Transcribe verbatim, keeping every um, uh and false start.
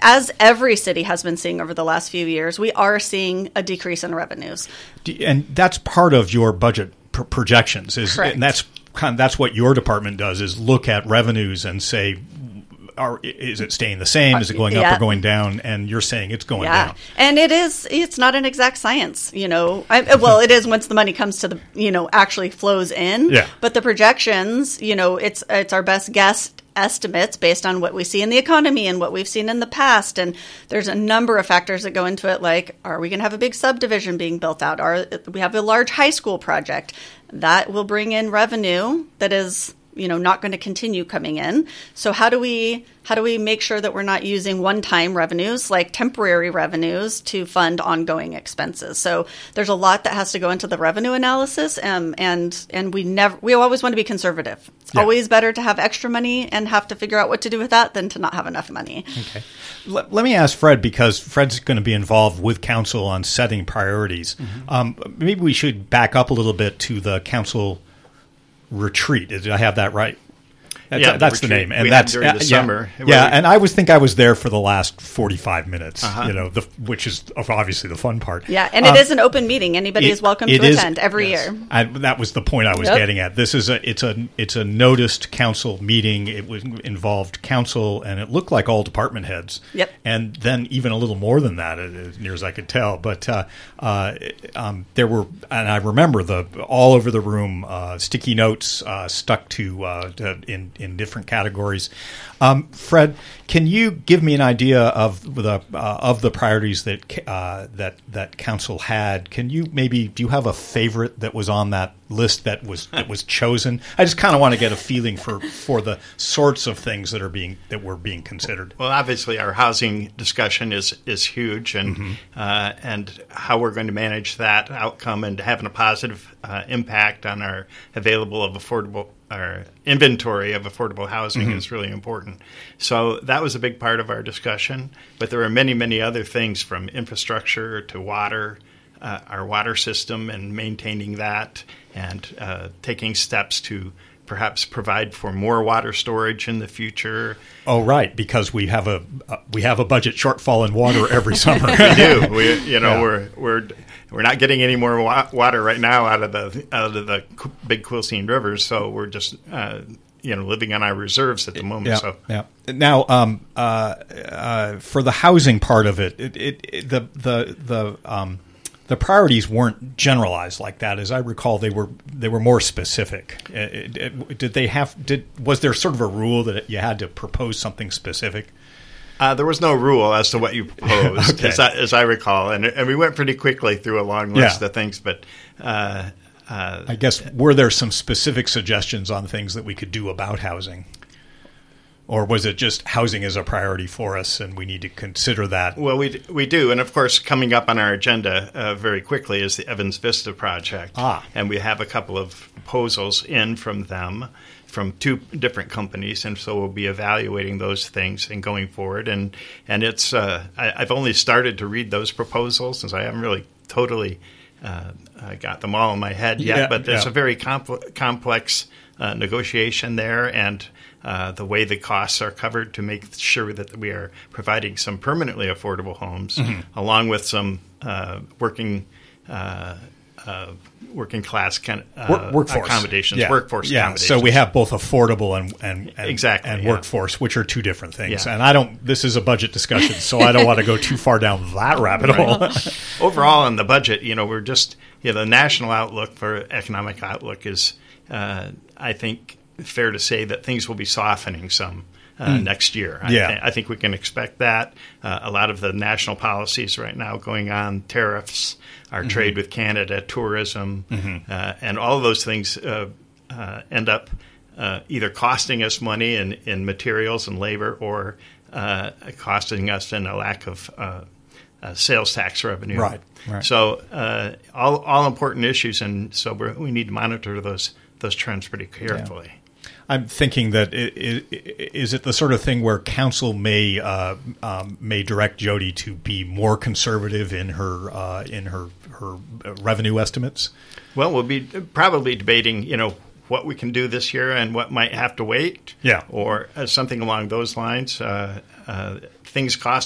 as every city has been seeing over the last few years, we are seeing a decrease in revenues. And that's part of your budget pr- projections. Is Correct. And that's kind of, that's what your department does, is look at revenues and say, Are, is it staying the same? Is it going yeah. up or going down? And you're saying it's going yeah. down. And it is, it's not an exact science, you know. I, well, it is once the money comes to the, you know, actually flows in. Yeah. But the projections, you know, it's it's our best guess estimates based on what we see in the economy and what we've seen in the past. And there's a number of factors that go into it, like, are we going to have a big subdivision being built out? Are we have a large high school project that will bring in revenue that is, you know, not going to continue coming in. So how do we how do we make sure that we're not using one-time revenues, like temporary revenues, to fund ongoing expenses? So there's a lot that has to go into the revenue analysis, um, and and we never we always want to be conservative. It's Yeah. always better to have extra money and have to figure out what to do with that than to not have enough money. Okay. Let, let me ask Fred, because Fred's going to be involved with council on setting priorities. Mm-hmm. Um, maybe we should back up a little bit to the council retreat. Did I have that right? That's, yeah, that's the, the name, and we that's had during the uh, yeah, summer. Yeah, Well, and I was think I was there for the last forty-five minutes. Uh-huh. You know, the, which is obviously the fun part. Yeah, and Um, it is an open meeting. Anybody it- is welcome it to is- attend every yes. year. I, that was the point I was Yep. getting at. This is a it's a it's a noticed council meeting. It was involved council, and it looked like all department heads. Yep. And then even a little more than that, as near as I could tell. But uh, uh, um, there were, and I remember the all over the room uh, sticky notes uh, stuck to, uh, to in in different categories. Um, Fred, can you give me an idea of the uh, of the priorities that uh, that that council had? Can you maybe do you have a favorite that was on that list that was that was chosen? I just kind of want to get a feeling for, for the sorts of things that are being that were being considered. Well, obviously, our housing discussion is is huge, and mm-hmm. uh, and how we're going to manage that outcome and having a positive uh, impact on our available of affordable our inventory of affordable housing mm-hmm. is really important. So that was a big part of our discussion. But there are many, many other things, from infrastructure to water, uh, our water system and maintaining that, and uh, taking steps to perhaps provide for more water storage in the future. Oh, right, because we have a uh, we have a budget shortfall in water every summer. We do. We, you know, Yeah. we're we're we're not getting any more wa- water right now out of the out of the big Quilcene rivers, so we're just uh, you know living on our reserves at the moment. Yeah, so yeah. Now, um, uh, uh, for the housing part of it, it, it, it the the the um, the priorities weren't generalized like that. As I recall, they were they were more specific. It, it, did they have? Did was there sort of a rule that you had to propose something specific? Uh, there was no rule as to what you proposed, Okay. as, I, as I recall, and and we went pretty quickly through a long list Yeah. of things. But uh, uh, I guess were there some specific suggestions on things that we could do about housing, or was it just housing is a priority for us and we need to consider that? well, we we do, and of course, coming up on our agenda uh, very quickly is the Evans Vista project, Ah. and we have a couple of proposals in from them, from two different companies, and so we'll be evaluating those things and going forward. And and it's uh, I, I've only started to read those proposals, since I haven't really totally uh, uh, got them all in my head yet. Yeah, but there's yeah. a very compl- complex uh, negotiation there, and uh, the way the costs are covered to make sure that we are providing some permanently affordable homes, Mm-hmm. along with some uh, working. Uh, uh, working class kind of, Work, uh, workforce accommodations, yeah. workforce yeah. accommodations. So we have both affordable and and, and Exactly, and yeah. workforce, which are two different things. Yeah. And I don't. This is a budget discussion, so I don't want to go too far down that rabbit hole. Overall, in the budget, you know, we're just, you know, the national outlook for economic outlook is, uh, I think, fair to say that things will be softening some uh, next year. I, Yeah. th- I think we can expect that. Uh, a lot of the national policies right now going on, tariffs, our Mm-hmm. trade with Canada, tourism, uh, and all of those things uh, uh, end up uh, either costing us money in, in materials and labor, or uh, costing us in a lack of uh, uh, sales tax revenue. Right, right. So uh, all all important issues, and so we're, we need to monitor those those trends pretty carefully. I'm thinking that i- i- is it the sort of thing where council may uh, um, may direct Jody to be more conservative in her uh, in her her revenue estimates? Well, we'll be probably debating, you know, what we can do this year and what might have to wait. Yeah. Or uh, something along those lines. Uh, uh, things cost